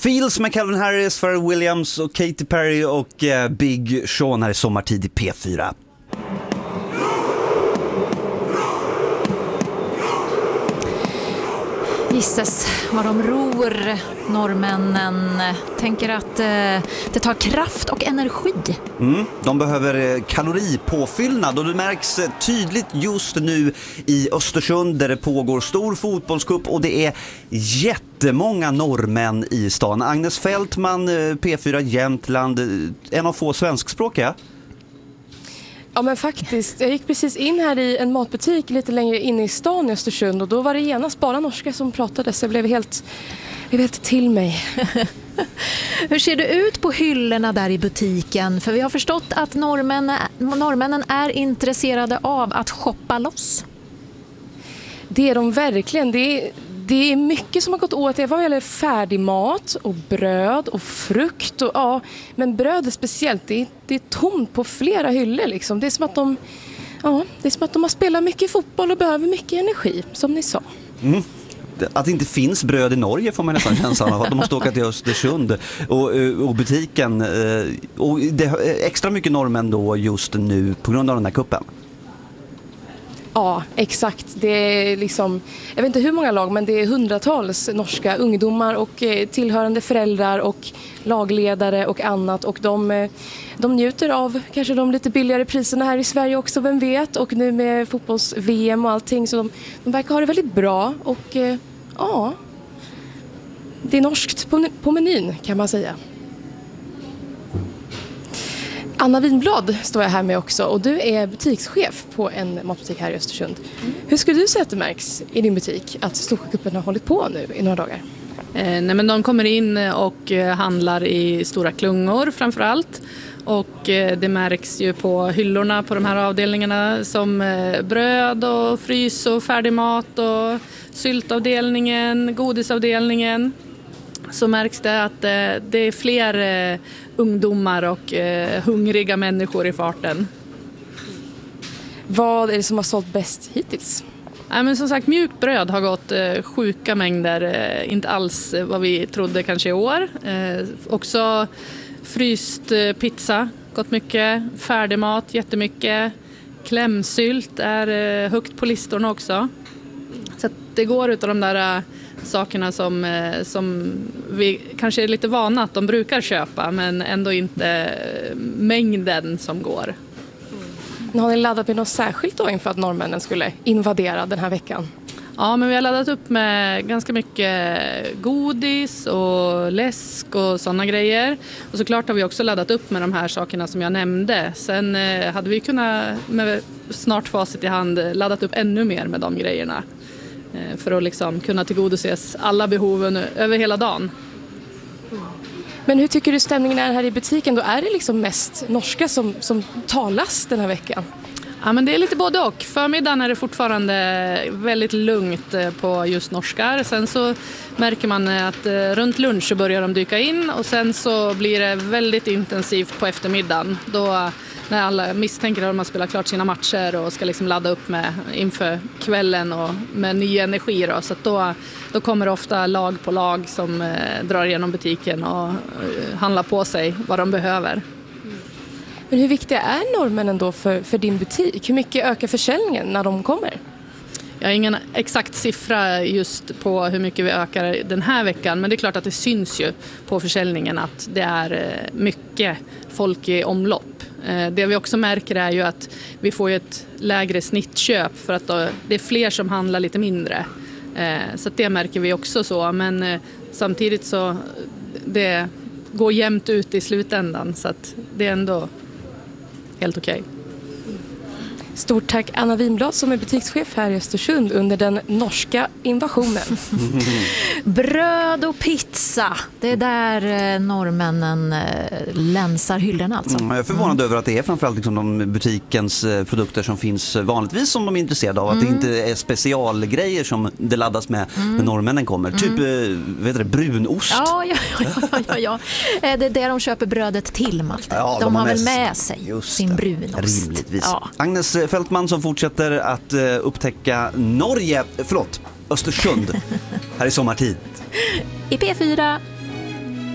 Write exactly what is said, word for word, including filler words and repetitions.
Feels med Calvin Harris, Pharrell Williams och Katy Perry och eh, Big Sean här i sommartid i P fyra. Gisses vad de ror, norrmännen. Tänker att eh, det tar kraft och energi. Mm, de behöver eh, kaloripåfyllnad och det märks eh, tydligt just nu i Östersund där det pågår stor fotbollscup och det är jättemånga norrmän i stan. Agnes Fältman, eh, P fyra Jämtland, eh, en av få svenskspråkiga. Ja men faktiskt, jag gick precis in här i en matbutik lite längre inne i stan i Östersund och då var det genast bara norska som pratade så jag blev helt, jag blev helt till mig. Hur ser det ut på hyllorna där i butiken? För vi har förstått att norrmännen, norrmännen är intresserade av att shoppa loss. Det är de verkligen, det är... Det är mycket som har gått åt det vad gäller färdig mat och bröd och frukt. Och, ja, men bröd är speciellt, det är, det är tomt på flera hyllor. Liksom. Det, är som att de, ja, det är som att de har spelat mycket fotboll och behöver mycket energi, som ni sa. Mm. Att det inte finns bröd i Norge får man nästan känslan av. Att de måste åka till Östersund och, och butiken. Och det är extra mycket norrmän då just nu på grund av den här kuppen. Ja, exakt. Det är liksom, jag vet inte hur många lag, men det är hundratals norska ungdomar och eh, tillhörande föräldrar och lagledare och annat. Och de, eh, de njuter av kanske de lite billigare priserna här i Sverige också, vem vet. Och nu med fotbolls-V M och allting, så de, de verkar ha det väldigt bra. Och eh, ja, det är norskt på, på menyn kan man säga. Anna Winblad står jag här med också och du är butikschef på en matbutik här i Östersund. Mm. Hur skulle du säga att det märks i din butik att Storsjökuppen har hållit på nu i några dagar? Eh, nej men de kommer in och handlar i stora klungor framförallt. Och eh, det märks ju på hyllorna på de här avdelningarna som eh, bröd och frys och färdig mat och syltavdelningen, godisavdelningen. Så märks det att eh, det är fler eh, ungdomar och eh, hungriga människor i farten. Vad är det som har sålt bäst hittills? Ja, men som sagt, mjukt bröd har gått eh, sjuka mängder, eh, inte alls vad vi trodde kanske i år. Eh, också fryst eh, pizza, gått mycket, färdigmat, jättemycket. Klämsylt är eh, högt på listorna också. Så att det går ut av de där äh, sakerna som, äh, som vi kanske är lite vana att de brukar köpa, men ändå inte äh, mängden som går. Mm. Har ni laddat med något särskilt då inför att norrmännen skulle invadera den här veckan? Ja, men vi har laddat upp med ganska mycket godis och läsk och sådana grejer. Och såklart har vi också laddat upp med de här sakerna som jag nämnde. Sen äh, hade vi kunnat med snart facit i hand laddat upp ännu mer med de grejerna. För att liksom kunna tillgodoses alla behoven över hela dagen. Men hur tycker du stämningen är här i butiken? Då är det liksom mest norska som, som talas den här veckan? Ja, men det är lite både och. Förmiddagen är det fortfarande väldigt lugnt på just norskar. Sen så märker man att runt lunch så börjar de dyka in. Och sen så blir det väldigt intensivt på eftermiddagen. Då när alla misstänker att de har spelat klart sina matcher och ska liksom ladda upp med inför kvällen och med ny energi. Då. Så att då, då kommer det ofta lag på lag som eh, drar igenom butiken och eh, handlar på sig vad de behöver. Men hur viktiga är norrmännen då för, för din butik? Hur mycket ökar försäljningen när de kommer? Jag har ingen exakt siffra just på hur mycket vi ökar den här veckan, men det är klart att det syns ju på försäljningen att det är mycket folk i omlopp. Det vi också märker är ju att vi får ett lägre snittköp för att det är fler som handlar lite mindre. Så att det märker vi också så, men samtidigt så det går jämnt ut i slutändan så att det är ändå helt okej. Stort tack Anna Winblad som är butikschef här i Östersund under den norska invasionen. Bröd och pizza, det är där norrmännen länsar hyllorna alltså. Mm, jag är förvånad mm. över att det är framförallt liksom de butikens produkter som finns vanligtvis som de är intresserade av. Mm. Att det inte är specialgrejer som det laddas med mm. när norrmännen kommer. Mm. Typ vet du, brunost. Ja, ja, ja, ja, ja. Det är det de köper brödet till, Malte. Ja, de, de har väl med sig sin brunost. Rimligtvis. Ja. Agnes Fältman som fortsätter att uh, upptäcka Norge, förlåt, Östersund här i sommartid. I P fyra.